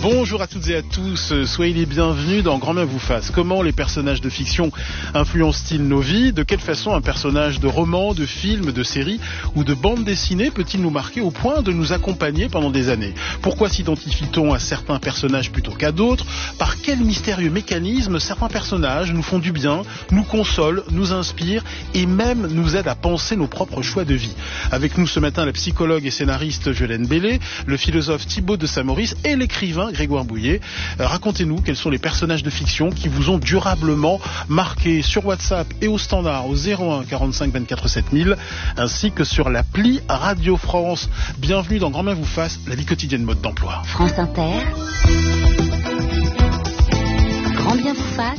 Bonjour à toutes et à tous, soyez les bienvenus dans Grand bien vous fasse. Comment les personnages de fiction influencent-ils nos vies? De quelle façon un personnage de roman, de film, de série ou de bande dessinée peut-il nous marquer au point de nous accompagner pendant des années? Pourquoi s'identifie-t-on à certains personnages plutôt qu'à d'autres? Par quel mystérieux mécanisme certains personnages nous font du bien, nous consolent, nous inspirent et même nous aident à penser nos propres choix de vie? Avec nous ce matin la psychologue et scénariste Violaine Bellé, le philosophe Thibaut de Saint-Maurice et l'écrivain Grégoire Bouillet. Racontez-nous quels sont les personnages de fiction qui vous ont durablement marqué sur WhatsApp et au standard au 01 45 24 7000 ainsi que sur l'appli Radio France. Bienvenue dans Grand bien vous fasse, la vie quotidienne mode d'emploi. France Inter, Grand bien vous fasse,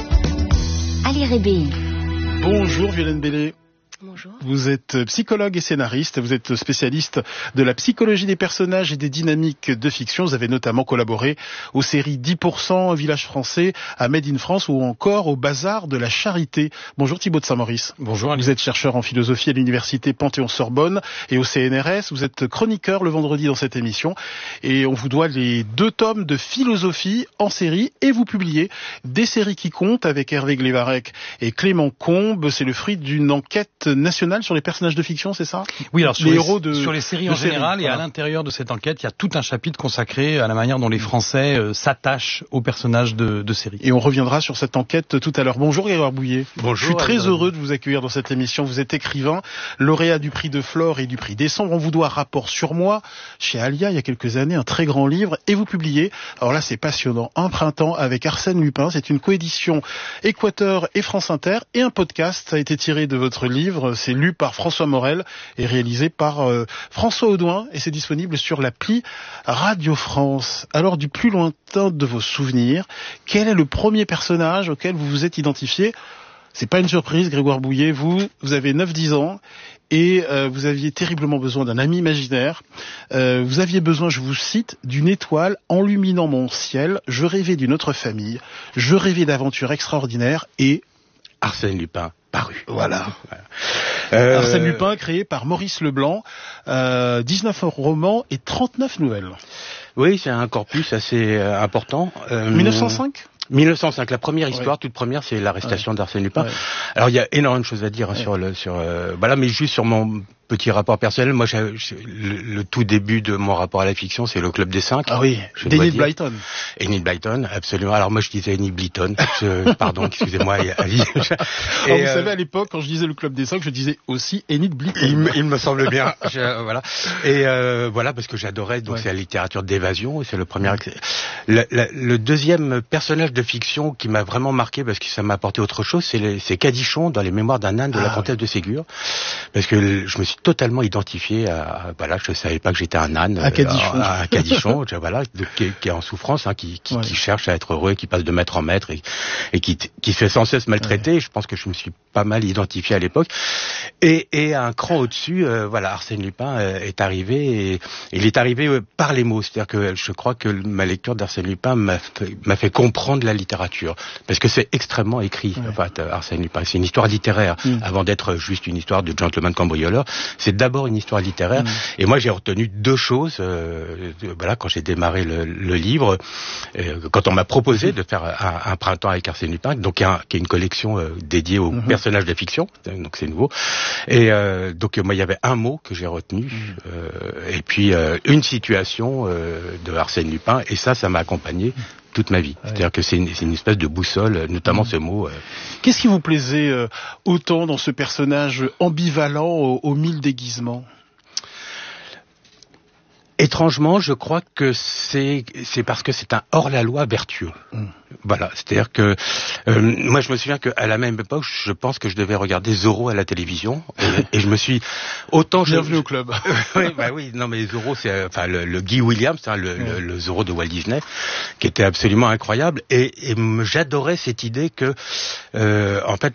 Ali Rébéi. Bonjour Violaine Bellé. Bonjour. Vous êtes psychologue et scénariste, vous êtes spécialiste de la psychologie des personnages et des dynamiques de fiction. Vous avez notamment collaboré aux séries 10%, Village français, à Made in France ou encore au Bazar de la Charité. Bonjour Thibaut de Saint-Maurice. Bonjour Ali. Vous êtes chercheur en philosophie à l'université Panthéon-Sorbonne et au CNRS. Vous êtes chroniqueur le vendredi dans cette émission et on vous doit les 2 tomes de philosophie en série et vous publiez Des séries qui comptent avec Hervé Glévarec et Clément Combe. C'est le fruit d'une enquête nationale sur les personnages de fiction, c'est ça? Oui, alors sur les séries en général, et à l'intérieur de cette enquête, il y a tout un chapitre consacré à la manière dont les Français s'attachent aux personnages de séries. Et on reviendra sur cette enquête tout à l'heure. Bonjour Grégoire Bouillet. Bonjour. Je suis très heureux de vous accueillir dans cette émission. Vous êtes écrivain, lauréat du prix de Flore et du prix Décembre. On vous doit Rapport sur moi chez Alia il y a quelques années, un très grand livre, et vous publiez, alors là c'est passionnant, Un printemps avec Arsène Lupin. C'est une coédition Équateur et France Inter et un podcast a été tiré de votre livre. C'est lu par François Morel et réalisé par François Audouin et c'est disponible sur l'appli Radio France. Alors du plus lointain de vos souvenirs, quel est le premier personnage auquel vous vous êtes identifié? C'est pas une surprise, Grégoire Bouillet, vous avez 9-10 ans et vous aviez terriblement besoin d'un ami imaginaire. Vous aviez besoin, je vous cite, d'une étoile enluminant mon ciel. Je rêvais d'une autre famille, je rêvais d'aventures extraordinaires et... Arsène Lupin. Voilà. Arsène Lupin, créé par Maurice Leblanc, 19 romans et 39 nouvelles. Oui, c'est un corpus assez important. 1905, la première histoire, toute première, c'est l'arrestation d'Arsène Lupin. Ouais. Alors il y a énormément de choses à dire voilà, mais juste sur mon petit rapport personnel, moi le tout début de mon rapport à la fiction, c'est le Club des 5. Ah oui, d'Enid Blyton. Enid Blyton, absolument. Alors moi je disais Enid Blyton, pardon, excusez-moi Ali. Vous savez, à l'époque, quand je disais le Club des 5, je disais aussi Enid Blyton. Il me semble bien. Voilà. Et voilà, parce que j'adorais, donc c'est la littérature d'évasion, et c'est le premier. Le deuxième personnage de fiction qui m'a vraiment marqué, parce que ça m'a apporté autre chose, c'est Cadichon dans Les Mémoires d'un âne de la comtesse de Ségur, parce que je me suis totalement identifié à voilà, je savais pas que j'étais un âne à Cadichon, voilà, qui est en souffrance, hein, qui cherche à être heureux, qui passe de maître en maître et qui se fait sans cesse maltraiter. Ouais. Je pense que je me suis pas mal identifié à l'époque. Et un cran au-dessus, voilà, Arsène Lupin est arrivé, et il est arrivé par les mots. C'est-à-dire que je crois que ma lecture d'Arsène Lupin m'a fait comprendre la littérature, parce que c'est extrêmement écrit. Ouais. Enfin, Arsène Lupin, c'est une histoire littéraire avant d'être juste une histoire de gentleman cambrioleur. C'est d'abord une histoire littéraire. Et moi, j'ai retenu 2 choses. Voilà, quand j'ai démarré le livre, quand on m'a proposé de faire un printemps avec Arsène Lupin, donc qui est une collection dédiée aux personnages de fiction, donc c'est nouveau. Et donc moi, il y avait un mot que j'ai retenu, et puis une situation de Arsène Lupin, et ça m'a accompagné toute ma vie. C'est-à-dire que c'est une espèce de boussole, notamment ce mot. Qu'est-ce qui vous plaisait autant dans ce personnage ambivalent aux 1000 déguisements? Étrangement, je crois que c'est parce que c'est un hors-la-loi vertueux. Voilà, c'est-à-dire que moi je me souviens qu'à la même époque, je pense que je devais regarder Zorro à la télévision, et je me suis autant bienvenue au club. oui, non mais Zorro, c'est enfin le Guy Williams, hein, le Zorro de Walt Disney, qui était absolument incroyable, et j'adorais cette idée que en fait